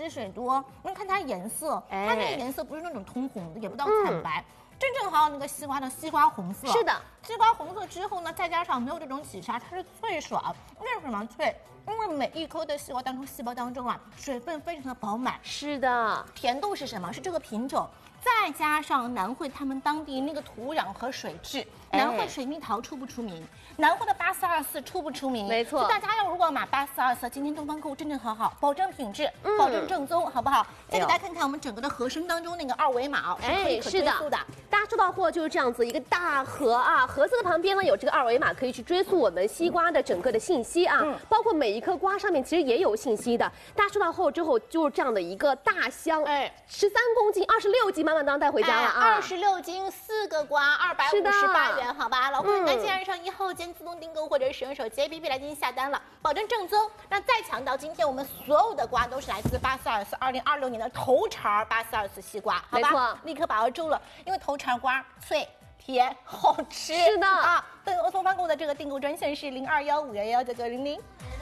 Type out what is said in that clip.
水水多，你看它颜色，它那个颜色不是那种通红的，也不到惨白。真正好那个西瓜的西瓜红色， 是的， 西瓜红色之后呢，再加上没有这种起沙，它是脆爽。为什么脆？因为每一颗的西瓜当中，细胞当中啊，水分非常的饱满。 是的， 甜度是什么？是这个品种，再加上南汇他们当地那个土壤和水质。南汇水蜜桃出不出名？南汇的8424出不出名？ 没错， 大家要如果买8424，今天东方购物真正好好，保证品质，保证正宗，好不好？再给大家看看我们整个的盒身当中那个二维码，是可以可追溯的。 大家收到货就是这样子一个大盒啊，盒子的旁边呢有这个二维码，可以去追溯我们西瓜的整个的信息啊，包括每一颗瓜上面其实也有信息的。大家收到货之后就是这样的一个大箱，13公斤，26斤满满当带回家了啊 ！26斤4个瓜，258元，好吧？老公，赶紧按上1号键自动订购或者使用手机 APP 来进行下单了，保证正宗。那再强调，今天我们所有的瓜都是来自84242026年的头茬8424西瓜，好吧？ 没错， 立刻把握住了，因为头茬瓜脆。甜好吃是的啊！东方购的这个订购专线是0215119900。